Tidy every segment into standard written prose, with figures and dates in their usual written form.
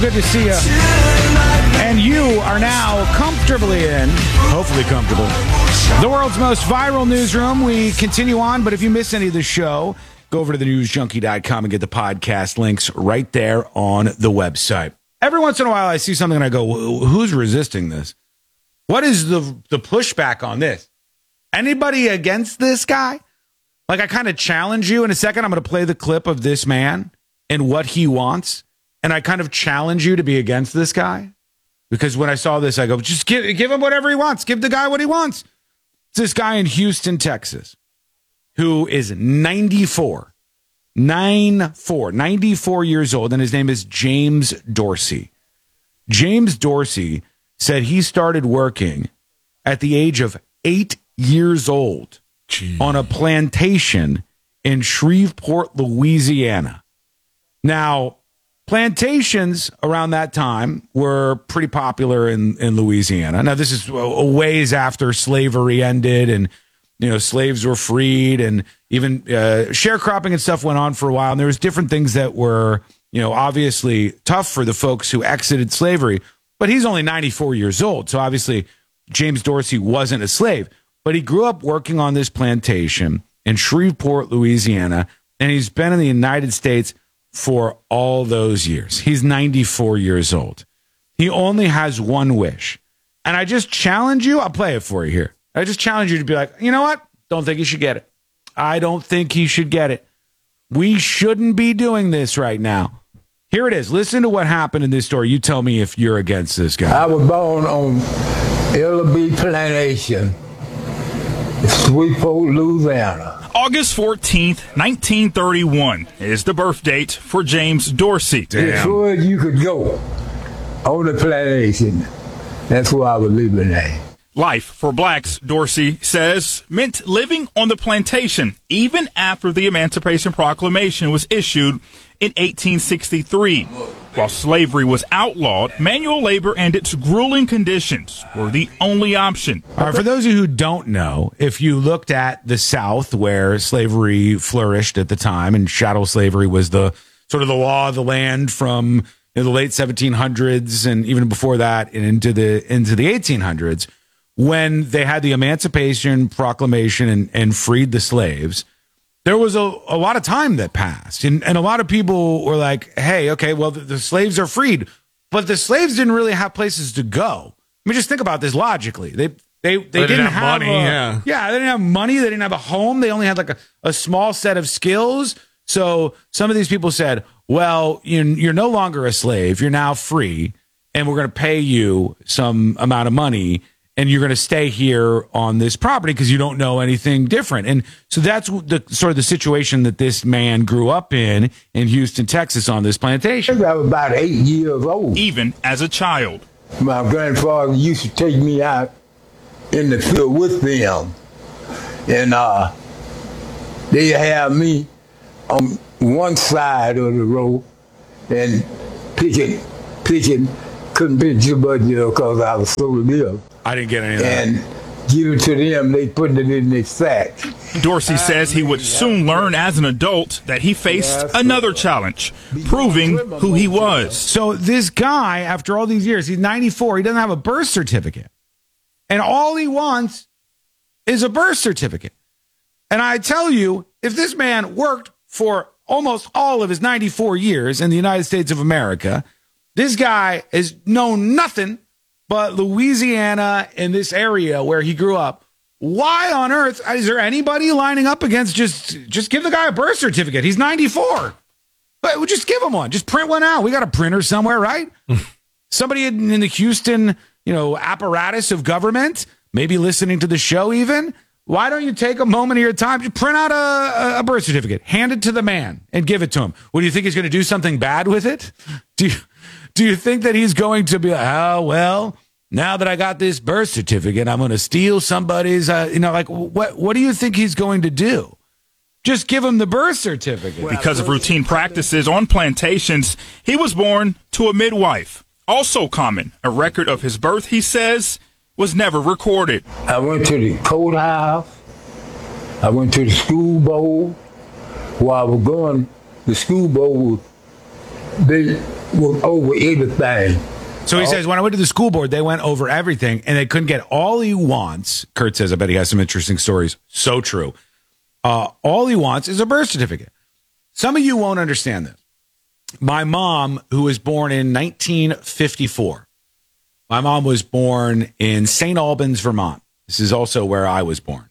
Good to see you. And you are now comfortably in, hopefully comfortable, the world's most viral newsroom. We continue on, but if you miss any of the show, go over to thenewsjunkie.com and get the podcast links right there on the website. Every once in a while, I see something and I go, who's resisting this? What is the pushback on this? Anybody against this guy? Like, I kind of challenge you. In a second, I'm going to play the clip of this man and what he wants. And I kind of challenge you to be against this guy. Because when I saw this, I go, just give him whatever he wants. Give the guy what he wants. It's this guy in Houston, Texas, who is 94 years old. And his name is James Dorsey. James Dorsey said he started working at the age of 8 years old on a plantation in Shreveport, Louisiana. Now, plantations around that time were pretty popular in Louisiana. Now, this is a ways after slavery ended and, slaves were freed, and even sharecropping and stuff went on for a while. And there was different things that were, obviously tough for the folks who exited slavery. But he's only 94 years old. So obviously James Dorsey wasn't a slave, but he grew up working on this plantation in Shreveport, Louisiana. And he's been in the United States for all those years. He's 94 years old. He only has one wish. And I just challenge you. I'll play it for you here. I just challenge you to be like, you know what? Don't think he should get it. I don't think he should get it. We shouldn't be doing this right now. Here it is. Listen to what happened in this story. You tell me if you're against this guy. I was born on Illabee Plantation, Shreveport, Louisiana. August 14th, 1931 is the birth date for James Dorsey. As far as you could go on the plantation, that's where I was living at. Life for blacks, Dorsey says, meant living on the plantation even after the Emancipation Proclamation was issued in 1863. While slavery was outlawed, manual labor and its grueling conditions were the only option. All right, for those of you who don't know, if you looked at the South where slavery flourished at the time, and chattel slavery was the sort of the law of the land from the late 1700s and even before that and into the 1800s, when they had the Emancipation Proclamation and freed the slaves, there was a lot of time that passed. And a lot of people were like, hey, okay, well, the slaves are freed. But the slaves didn't really have places to go. I mean, just think about this logically. They didn't have money. They didn't have money. They didn't have a home. They only had like a small set of skills. So some of these people said, well, you're no longer a slave. You're now free. And we're going to pay you some amount of money. And you're going to stay here on this property because you don't know anything different. And so that's the sort of the situation that this man grew up in Houston, Texas, on this plantation. I was about 8 years old. Even as a child. My grandfather used to take me out in the field with them. And they have me on one side of the road and picking, couldn't pick your budget because I was so little. I didn't get any of that. And give it to them, they put it in their sack. Dorsey says he would soon learn as an adult that he faced another challenge, proving who he was. So this guy, after all these years, he's 94, he doesn't have a birth certificate. And all he wants is a birth certificate. And I tell you, if this man worked for almost all of his 94 years in the United States of America, this guy has known nothing but Louisiana in this area where he grew up. Why on earth is there anybody lining up against just give the guy a birth certificate? He's 94. But we'll just give him one. Just print one out. We got a printer somewhere, right? Somebody in the Houston, apparatus of government, maybe listening to the show even. Why don't you take a moment of your time to print out a birth certificate, hand it to the man, and give it to him? What, do you think he's going to do something bad with it? Do you think that he's going to be like, oh, well, now that I got this birth certificate, I'm going to steal somebody's, what do you think he's going to do? Just give him the birth certificate. Because of routine practices on plantations, he was born to a midwife. Also common, a record of his birth, he says, was never recorded. I went to the courthouse. I went to the school board. While I was going, the school board was they were over everything. So he says, when I went to the school board, they went over everything, and they couldn't get all he wants. Kurt says, I bet he has some interesting stories. So true. All he wants is a birth certificate. Some of you won't understand this. My mom, who was born in 1954, my mom was born in St. Albans, Vermont. This is also where I was born.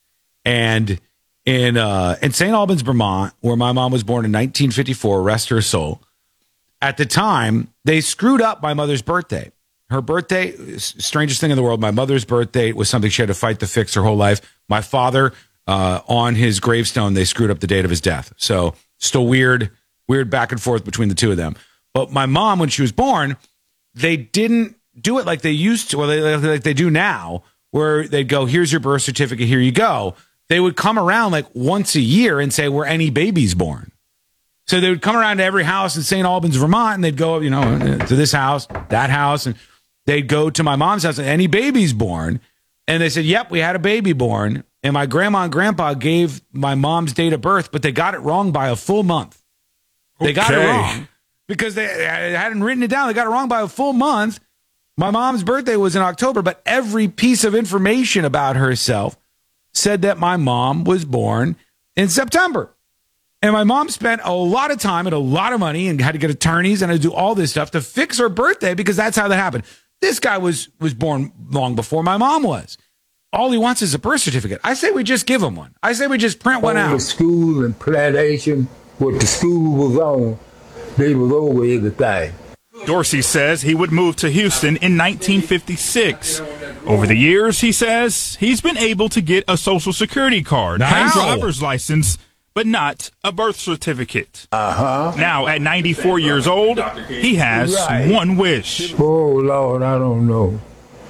And in St. Albans, Vermont, where my mom was born in 1954, rest her soul, at the time, they screwed up my mother's birthday. Her birthday, strangest thing in the world, my mother's birthday was something she had to fight to fix her whole life. My father, on his gravestone, they screwed up the date of his death. So still weird back and forth between the two of them. But my mom, when she was born, they didn't do it like they used to, or like they do now, where they'd go, here's your birth certificate, here you go. They would come around like once a year and say, were any babies born? So they would come around to every house in St. Albans, Vermont, and they'd go, to this house, that house, and they'd go to my mom's house, and any babies born? And they said, yep, we had a baby born. And my grandma and grandpa gave my mom's date of birth, but they got it wrong by a full month. They got it wrong because they hadn't written it down. They got it wrong by a full month. My mom's birthday was in October, but every piece of information about herself said that my mom was born in September. And my mom spent a lot of time and a lot of money and had to get attorneys and had to do all this stuff to fix her birthday because that's how that happened. This guy was born long before my mom was. All he wants is a birth certificate. I say we just give him one. I say we just print one out. The school and plantation, what the school was on, they was over everything. Dorsey says he would move to Houston in 1956. Over the years, he says, he's been able to get a Social Security card and driver's license, but not a birth certificate. Now, at 94 years old, he has one wish. Oh, Lord, I don't know.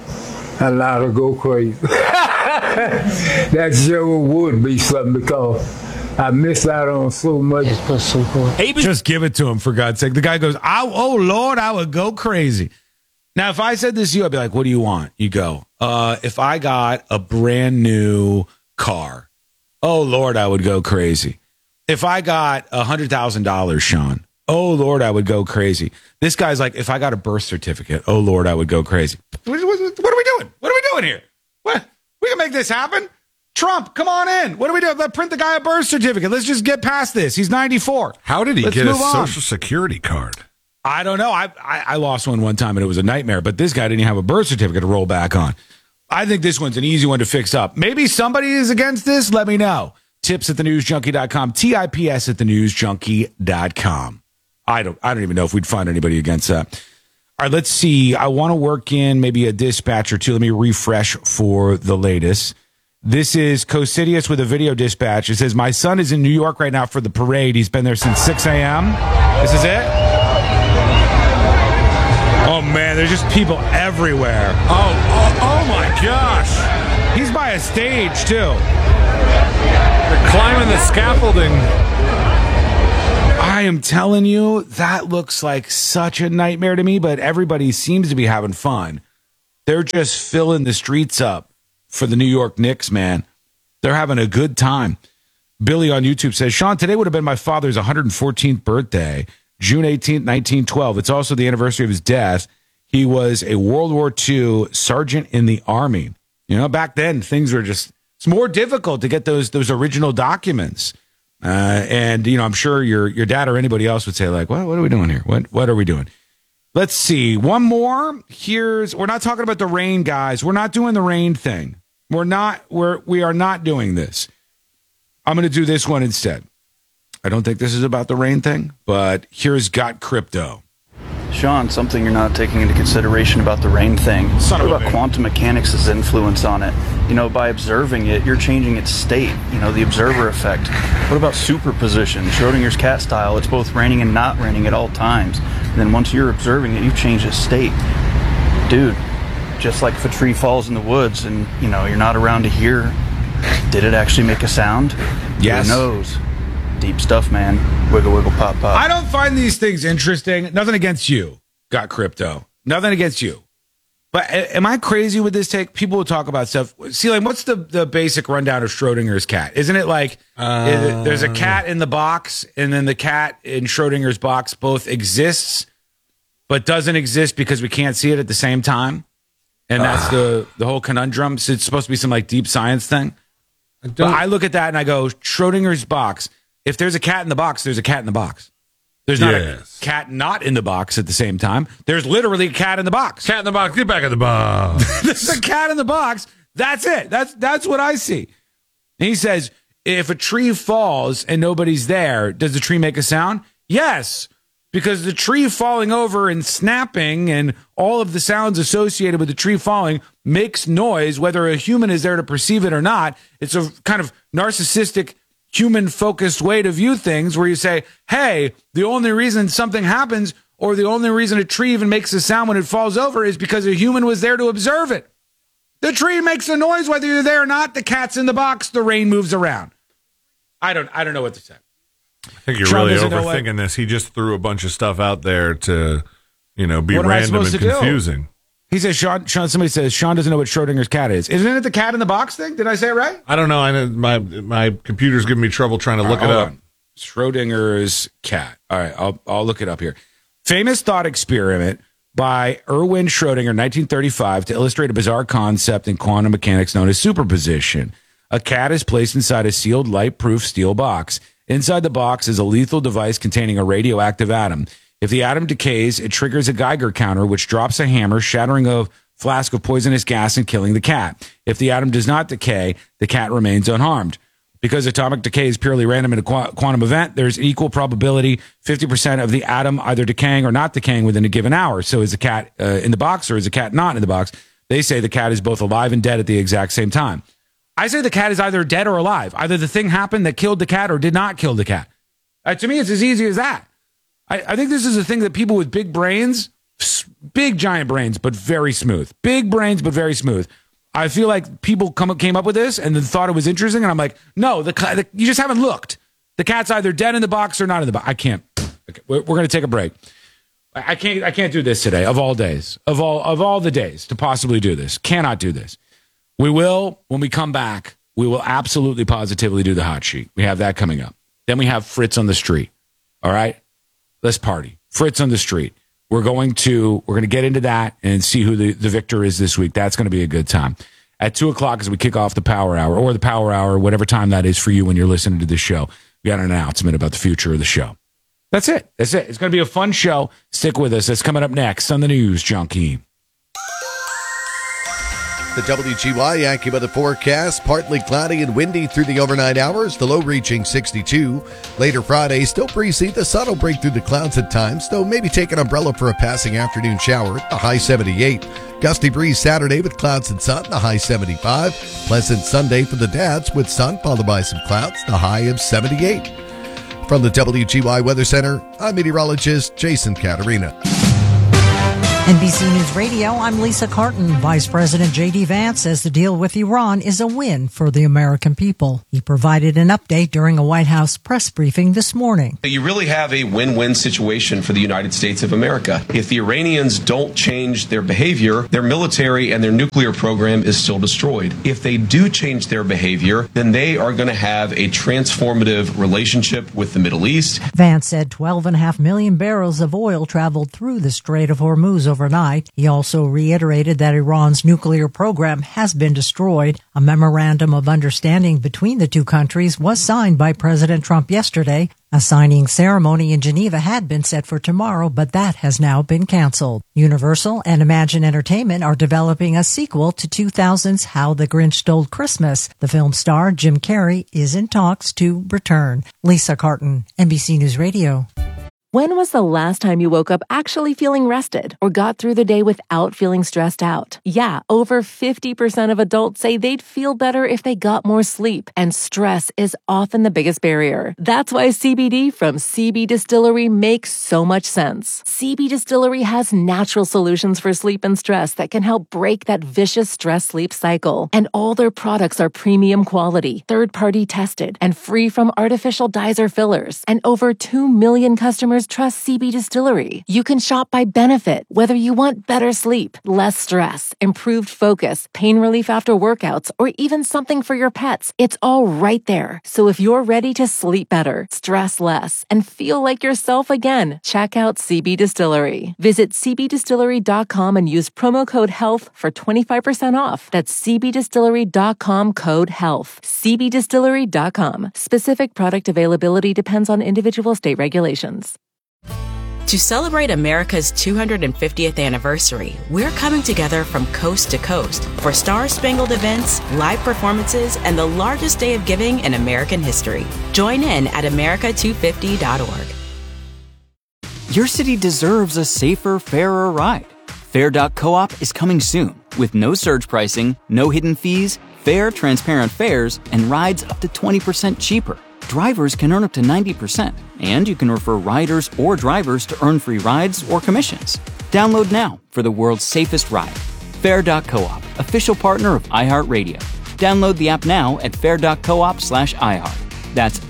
I allowed to go crazy. That sure would be something because I missed out on so much. Just give it to him, for God's sake. The guy goes, oh, Lord, I would go crazy. Now, if I said this to you, I'd be like, what do you want? You go, if I got a brand new car, oh, Lord, I would go crazy. If I got $100,000, Sean, oh, Lord, I would go crazy. This guy's like, if I got a birth certificate, oh, Lord, I would go crazy. What are we doing? What are we doing here? What? We can make this happen. Trump, come on in. What do we do? Let's print the guy a birth certificate. Let's just get past this. He's 94. How did he get a Social Security card? I don't know. I lost one time, and it was a nightmare. But this guy didn't even have a birth certificate to roll back on. I think this one's an easy one to fix up. Maybe somebody is against this. Let me know. Tips@thenewsjunkie.com. TIPS@thenewsjunkie.com. I don't even know if we'd find anybody against that. All right, let's see. I want to work in maybe a dispatch or two. Let me refresh for the latest. This is Cosidius with a video dispatch. It says, my son is in New York right now for the parade. He's been there since 6 a.m. This is it? Oh, man, there's just people everywhere. Oh my gosh. He's by a stage, too. They're climbing the scaffolding. I am telling you, that looks like such a nightmare to me, but everybody seems to be having fun. They're just filling the streets up for the New York Knicks, man. They're having a good time. Billy on YouTube says, Sean, today would have been my father's 114th birthday, June 18th, 1912. It's also the anniversary of his death. He was a World War II sergeant in the Army. Back then, things were just, it's more difficult to get those original documents. And I'm sure your dad or anybody else would say, like, what are we doing here? What are we doing? Let's see. One more. We're not talking about the rain, guys. We're not doing the rain thing. We are not doing this. I'm going to do this one instead. I don't think this is about the rain thing, but here's Got Crypto. Sean, something you're not taking into consideration about the rain thing. What about quantum mechanics' influence on it? By observing it, you're changing its state. The observer effect. What about superposition? Schrodinger's cat style, it's both raining and not raining at all times. And then once you're observing it, you've changed its state. Dude, just like if a tree falls in the woods and, you're not around to hear, did it actually make a sound? Yes. Who knows? Deep stuff, man. Wiggle, wiggle, pop, pop. I don't find these things interesting. Nothing against you, Got Crypto. Nothing against you. But am I crazy with this take? People will talk about stuff. See, like, what's the basic rundown of Schrodinger's cat? Isn't it like there's a cat in the box, and then the cat in Schrodinger's box both exists, but doesn't exist because we can't see it at the same time? And that's the whole conundrum. So it's supposed to be some like deep science thing. But I look at that and I go, Schrodinger's box. If there's a cat in the box, there's a cat in the box. There's not a cat not in the box at the same time. There's literally a cat in the box. Cat in the box. Get back in the box. There's a cat in the box. That's it. That's what I see. And he says, if a tree falls and nobody's there, does the tree make a sound? Yes, because the tree falling over and snapping and all of the sounds associated with the tree falling makes noise, whether a human is there to perceive it or not. It's a kind of narcissistic, human-focused way to view things where you say, hey, the only reason something happens or the only reason a tree even makes a sound when it falls over is because a human was there to observe it. The tree makes a noise whether you're there or not. The cat's in the box. The rain moves around. I don't know what to say. I think you're really overthinking this. He just threw a bunch of stuff out there to, be random and confusing. He says, Sean, somebody says, Sean doesn't know what Schrodinger's cat is. Isn't it the cat in the box thing? Did I say it right? I don't know. I know my computer's giving me trouble trying to look it up. Schrodinger's cat. All right, I'll look it up here. Famous thought experiment by Erwin Schrödinger, 1935, to illustrate a bizarre concept in quantum mechanics known as superposition. A cat is placed inside a sealed, light-proof steel box. Inside the box is a lethal device containing a radioactive atom. If the atom decays, it triggers a Geiger counter, which drops a hammer, shattering a flask of poisonous gas and killing the cat. If the atom does not decay, the cat remains unharmed. Because atomic decay is purely random in a quantum event, there's an equal probability, 50% of the atom either decaying or not decaying within a given hour. So is the cat in the box or is the cat not in the box? They say the cat is both alive and dead at the exact same time. I say the cat is either dead or alive. Either the thing happened that killed the cat or did not kill the cat. To me, it's as easy as that. I think this is a thing that people with big brains, big giant brains, but very smooth. Big brains, but very smooth. I feel like people came up with this and then thought it was interesting. And I'm like, no, you just haven't looked. The cat's either dead in the box or not in the box. I can't. Okay, we're going to take a break. I can't do this today of all days, of all the days to possibly do this. Cannot do this. We will, when we come back, we will absolutely positively do the hot sheet. We have that coming up. Then we have Fritz on the street. All right? Let's party. Fritz on the street. We're going to get into that and see who the victor is this week. That's going to be a good time. At 2 o'clock as we kick off the Power Hour, or the Power Hour, whatever time that is for you when you're listening to this show, we got an announcement about the future of the show. That's it. It's going to be a fun show. Stick with us. That's coming up next on the News Junkie. The WGY Yankee weather forecast, partly cloudy and windy through the overnight hours, the low reaching 62. Later Friday, still breezy. The sun will break through the clouds at times, though maybe take an umbrella for a passing afternoon shower, the high 78. Gusty breeze Saturday with clouds and sun, the high 75. Pleasant Sunday for the dads with sun followed by some clouds, the high of 78. From the WGY Weather Center, I'm meteorologist Jason Caterina. NBC News Radio, I'm Lisa Carton. Vice President J.D. Vance says the deal with Iran is a win for the American people. He provided an update during a White House press briefing this morning. You really have a win-win situation for the United States of America. If the Iranians don't change their behavior, their military and their nuclear program is still destroyed. If they do change their behavior, then they are going to have a transformative relationship with the Middle East. Vance said 12.5 million barrels of oil traveled through the Strait of Hormuz overnight. He also reiterated that Iran's nuclear program has been destroyed. A memorandum of understanding between the two countries was signed by President Trump yesterday. A signing ceremony in Geneva had been set for tomorrow, but that has now been canceled. Universal and Imagine Entertainment are developing a sequel to 2000's How the Grinch Stole Christmas. The film star Jim Carrey is in talks to return. Lisa Carton, NBC News Radio. When was the last time you woke up actually feeling rested or got through the day without feeling stressed out? Yeah, over 50% of adults say they'd feel better if they got more sleep, and stress is often the biggest barrier. That's why CBD from CB Distillery makes so much sense. CB Distillery has natural solutions for sleep and stress that can help break that vicious stress-sleep cycle. And all their products are premium quality, third-party tested, and free from artificial dyes or fillers. And over 2 million customers customers trust CB Distillery. You can shop by benefit, whether you want better sleep, less stress, improved focus, pain relief after workouts, or even something for your pets. It's all right there. So if you're ready to sleep better, stress less, and feel like yourself again, check out CB Distillery. Visit cbdistillery.com and use promo code HEALTH for 25% off. That's cbdistillery.com, code HEALTH. cbdistillery.com. Specific product availability depends on individual state regulations. To celebrate America's 250th anniversary, we're coming together from coast to coast for star-spangled events, live performances, and the largest day of giving in American history. Join in at America250.org. Your city deserves a safer, fairer ride. Fair.coop is coming soon with no surge pricing, no hidden fees, fair, transparent fares, and rides up to 20% cheaper. Drivers can earn up to 90%, and you can refer riders or drivers to earn free rides or commissions. Download now for the world's safest ride. Fair.coop, official partner of iHeartRadio. Download the app now at fair.coop/iHeart. That's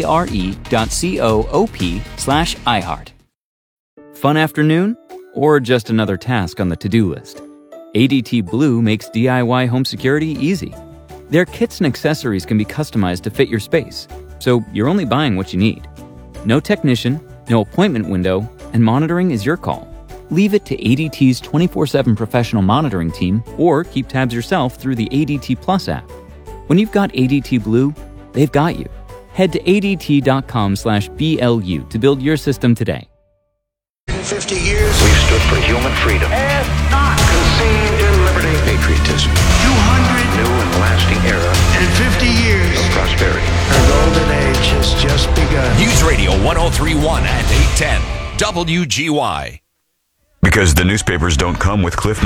FARE.coop/iHeart. Fun afternoon? Or just another task on the to-do list? ADT Blue makes DIY home security easy. Their kits and accessories can be customized to fit your space, so you're only buying what you need. No technician, no appointment window, and monitoring is your call. Leave it to ADT's 24/7 professional monitoring team or keep tabs yourself through the ADT Plus app. When you've got ADT Blue, they've got you. Head to ADT.com/BLU to build your system today. 50 years, we've stood for human freedom and not conceived in liberty, patriotism. 200 new and lasting era, and 50 years of prosperity. Our golden age has just begun. News Radio 103.1 and 810 WGY. Because the newspapers don't come with Cliff